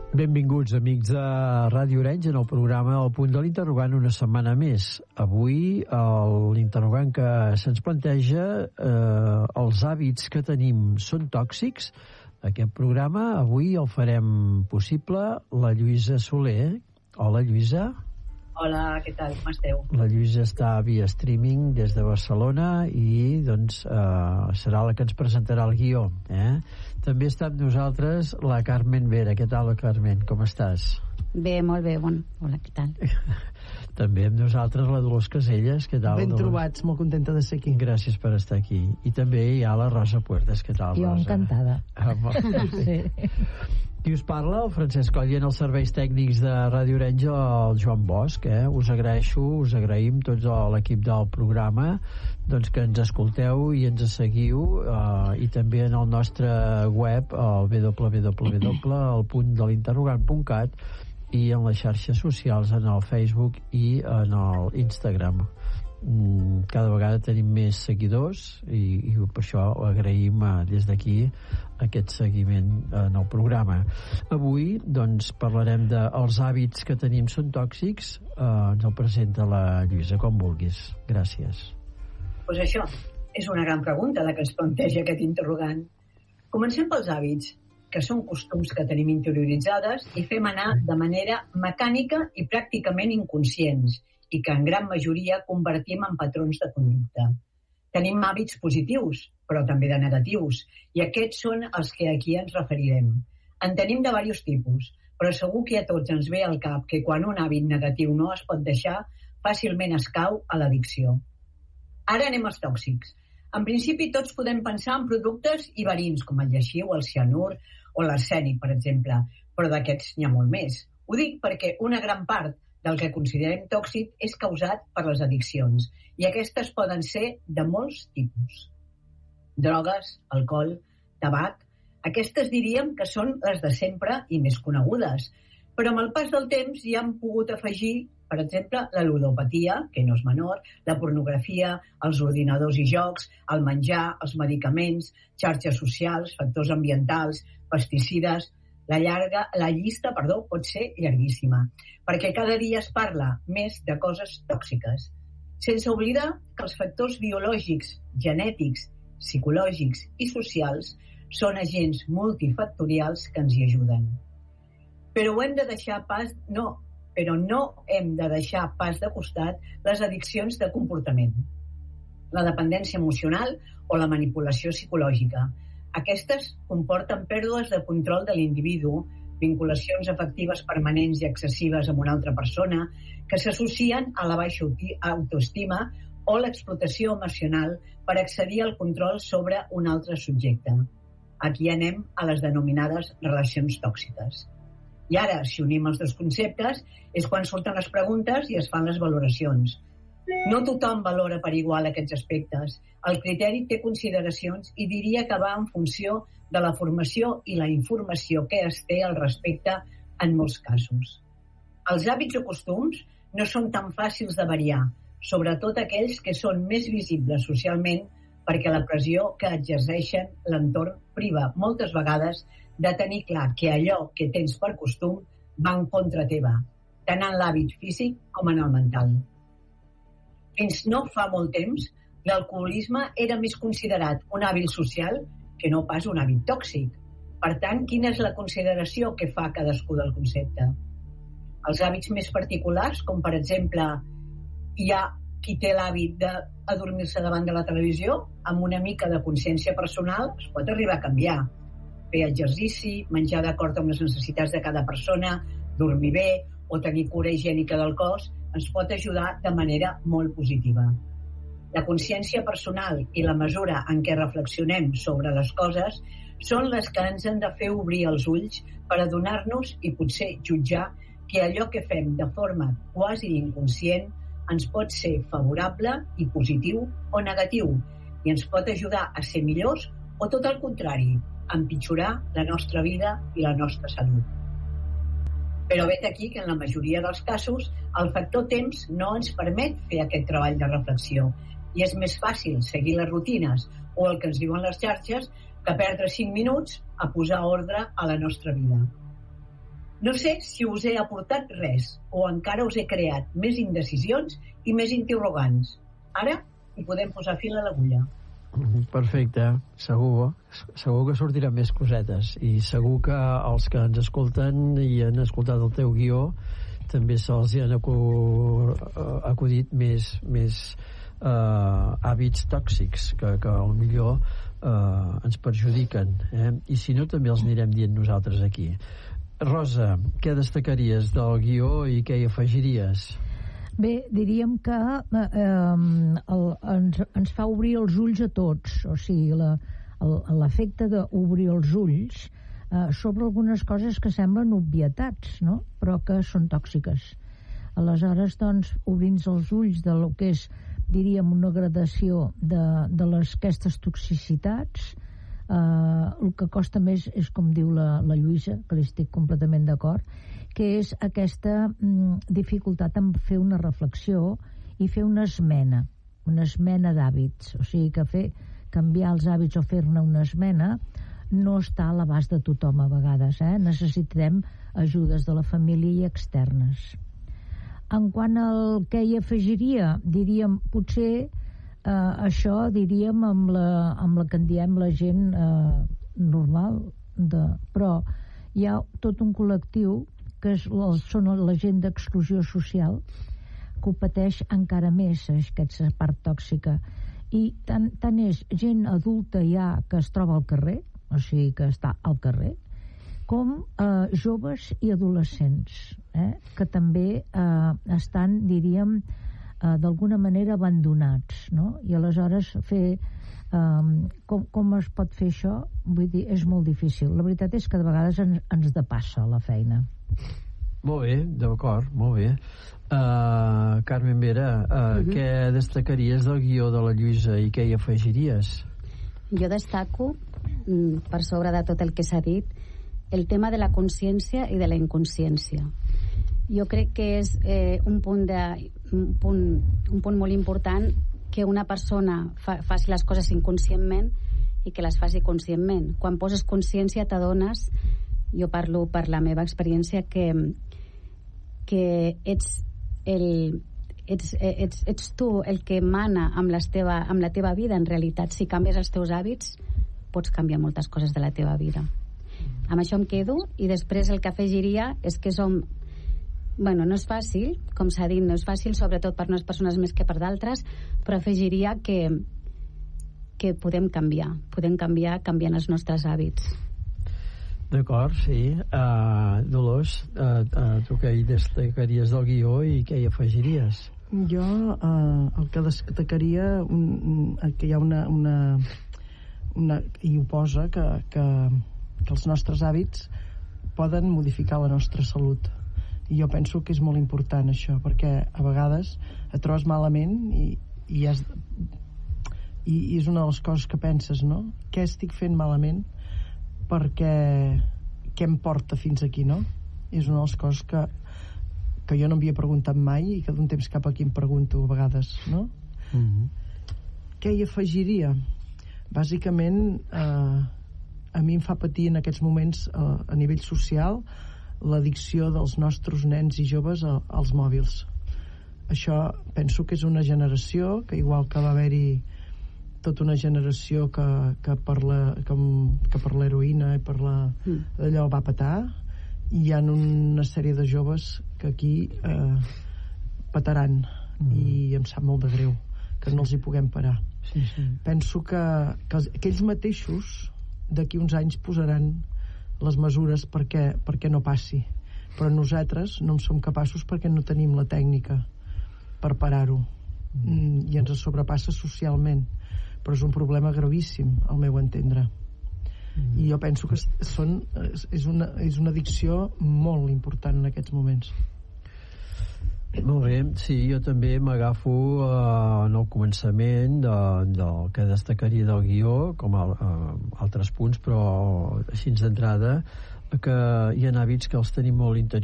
Benvinguts, amics de Ràdio Orenys, en el programa El Punt de l'Interrogant, una setmana més. Avui l'interrogant que se'ns planteja, els hàbits que tenim són tòxics? Aquest programa avui el farem possible la Lluïsa Soler. Hola, Lluïsa. Hola, què tal? Com esteu? La Lluïsa està via streaming des de Barcelona i doncs serà la que ens presentarà el guió. També està amb nosaltres la Carmen Vera. Què tal, Carmen? Com estàs? Bé, molt bé. Bon. Hola, què tal? També amb nosaltres la Dolors Caselles. Què tal? Ben trobats, molt contenta de ser aquí. Gràcies per estar aquí. I també hi ha la Rosa Puertas. Què tal, Jo Rosa? encantada. Sí. Qui us parla? El Francesc Coll, en els serveis tècnics de Ràdio Orenys, el Joan Bosch. Us agraïm tots l'equip del programa doncs que ens escolteu i ens seguiu, i també en el nostre web, el www.elpuntdelinterrogant.cat, i en les xarxes socials, en el Facebook i en l'Instagram. Cada vegada tenim més seguidors i per això agraïm des d'aquí aquest seguiment en el programa. Avui doncs parlarem dels hàbits que tenim són tòxics. Ens el presenta la Lluïsa, com vulguis. Gràcies. Doncs això és una gran pregunta la que ens planteja aquest interrogant. Comencem pels hàbits, que són costums que tenim interioritzades i fem anar de manera mecànica i pràcticament inconscients, i que en gran majoria convertim en patrons de conducta. Tenim hàbits positius, però també de negatius, i aquests són els que aquí ens referirem. En tenim de diversos tipus, però segur que a tots ens ve al cap que quan un hàbit negatiu no es pot deixar, fàcilment es cau a l'addicció. Ara anem als tòxics. En principi tots podem pensar en productes iberins, com el lleixiu, el cianur o l'arsènic, per exemple, però d'aquests n'hi ha molt més. Ho dic perquè una gran part del que considerem tòxic és causat per les addiccions, i aquestes poden ser de molts tipus. Drogues, alcohol, tabac, aquestes diríem que són les de sempre i més conegudes, però amb el pas del temps hi han pogut afegir, per exemple, la ludopatia, que no és menor, la pornografia, els ordinadors i jocs, el menjar, els medicaments, xarxes socials, factors ambientals, pesticides. La llista pot ser llarguíssima, perquè cada dia es parla més de coses tòxiques. Sense oblidar que els factors biològics, genètics, psicològics i socials són agents multifactorials que ens hi ajuden. Però no hem de deixar pas de costat les addiccions de comportament, la dependència emocional o la manipulació psicològica. Aquestes comporten pèrdues de control de l'individu, vinculacions afectives permanents i excessives amb una altra persona que s'associen a la baixa autoestima o l'explotació emocional per accedir al control sobre un altre subjecte. Aquí anem a les denominades relacions tòxiques. I ara, si unim els dos conceptes, és quan surten les preguntes i es fan les valoracions. No tothom valora per igual aquests aspectes. El criteri té consideracions i diria que va en funció de la formació i la informació que es té al respecte en molts casos. Els hàbits o costums no són tan fàcils de variar, sobretot aquells que són més visibles socialment perquè la pressió que exerceixen l'entorn priva moltes vegades de tenir clar que allò que tens per costum va en contra teva, tant en l'hàbit físic com en el mental. Fins no fa molt temps, l'alcoholisme era més considerat un hàbit social que no pas un hàbit tòxic. Per tant, quina és la consideració que fa cadascú del concepte? Els hàbits més particulars, com per exemple, hi ha qui té l'hàbit d'adormir-se davant de la televisió, amb una mica de consciència personal es pot arribar a canviar. Fer exercici, menjar d'acord amb les necessitats de cada persona, dormir bé o tenir cura higiènica del cos ens pot ajudar de manera molt positiva. La consciència personal i la mesura en què reflexionem sobre les coses són les que ens han de fer obrir els ulls per adonar-nos i potser jutjar que allò que fem de forma quasi inconscient ens pot ser favorable i positiu o negatiu i ens pot ajudar a ser millors o tot el contrari, a empitjorar la nostra vida i la nostra salut. Però vet aquí que en la majoria dels casos el factor temps no ens permet fer aquest treball de reflexió i és més fàcil seguir les rutines o el que ens diuen les xarxes que perdre 5 minuts a posar ordre a la nostra vida. No sé si us he aportat res o encara us he creat més indecisions i més interrogants. Ara hi podem posar fil a l'agulla. Perfecte, segur que sortiran més cosetes i segur que els que ens escolten i han escoltat el teu guió també se'ls hi han acudit més hàbits tòxics que potser ens perjudiquen, i si no també els anirem dient nosaltres aquí. Rosa, què destacaries del guió i què hi afegiries? Bé, diríem que ens fa obrir els ulls a tots, o sigui, l'efecte d'obrir els ulls sobre algunes coses que semblen obvietats, no? Però que són tòxiques. Aleshores, doncs, obrint els ulls de lo que és, diríem, una gradació de aquestes toxicitats, el que costa més és, com diu la Lluïsa, que li estic completament d'acord, que és aquesta dificultat en fer una reflexió i fer una esmena d'hàbits. O sigui que canviar els hàbits o fer-ne una esmena no està a l'abast de tothom a vegades. Necessitem ajudes de la família i externes. En quant al que hi afegiria, diríem, potser això, diríem, amb la que en diem la gent normal, però hi ha tot un col·lectiu que són la gent d'exclusió social, que ho pateix encara més, aquesta part tòxica. I tant és gent adulta ja que es troba al carrer, o sigui que està al carrer, com joves i adolescents, que també estan, diríem, d'alguna manera abandonats, no? I aleshores com es pot fer això? Vull dir, és molt difícil. La veritat és que de vegades ens depassa la feina. Molt bé, d'acord, molt bé. Carmen Vera, què destacaries del guió de la Lluïsa i què hi afegiries? Jo destaco, per sobre de tot el que s'ha dit, el tema de la consciència i de la inconsciència. Jo crec que és un punt molt important que una persona faci les coses inconscientment i que les faci conscientment. Quan poses consciència t'adones, jo parlo per la meva experiència, que ets tu el que mana amb la teva vida. En realitat, si canvies els teus hàbits pots canviar moltes coses de la teva vida. Amb això em quedo, i després el que afegiria és que no és fàcil, com s'ha dit, no és fàcil, sobretot per unes persones més que per d'altres, però afegiria que podem canviar canviant els nostres hàbits. D'acord, sí. Dolors, tu què hi destacaries del guió i què hi afegiries? Jo el que destacaria que hi ha una i ho posa que els nostres hàbits poden modificar la nostra salut. I jo penso que és molt important això, perquè a vegades et trobes malament i és una de les coses que penses, no? Què estic fent malament? Perquè què em porta fins aquí, no? És una de les coses que jo no m'havia preguntat mai i que d'un temps cap aquí em pregunto a vegades, no? Què hi afegiria? Bàsicament a mi em fa patir en aquests moments a nivell social l'addicció dels nostres nens i joves als mòbils. Això penso que és una generació que, igual que va haver-hi tota una generació que per l'heroïna i per allò va petar, hi ha una sèrie de joves que aquí petaran, i em sap molt de greu que no els hi puguem parar. Sí. Penso que aquells mateixos d'aquí uns anys posaran les mesures perquè no passi, però nosaltres no en som capaços perquè no tenim la tècnica per parar-ho, i ens sobrepassa socialment, però és un problema gravíssim al meu entendre. I jo penso que és una addicció molt important en aquests moments. Molt bé, sí, jo també m'agafo en el començament del que destacaria del guió, com altres punts, però així d'entrada, que hi ha hàbits que els tenim molt interiors